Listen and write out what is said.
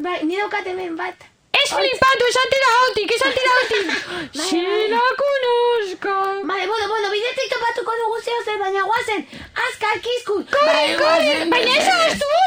Bai, nire daukat hemen bat. Ez flipatu, esan tira hautik. Si la conozco. Vale, bueno, bidetik topatuko dugu zeo zer, baina guazen, azkar kizkut. Korri, baina ez ahaztu.